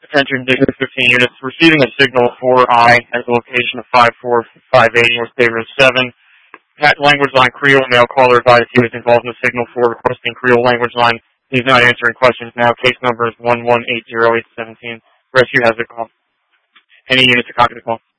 Attention, District 15 units. Receiving a signal 4I at the location of 5458 North Davis 7. Language line Creole male caller advised he was involved in the signal 4 requesting Creole language line. He's not answering questions now. Case number is 1180817. Rescue has the call. Any units to copy the call?